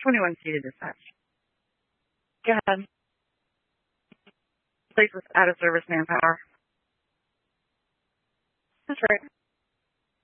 21 seated dispatch. Go ahead. Place was out of service manpower. That's right.